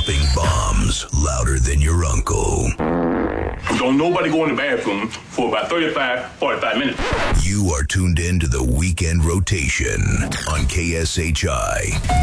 dropping bombs louder than your uncle. Don't nobody go in the bathroom for about 45 minutes. You are tuned in to the Weekend Rotation on KSHI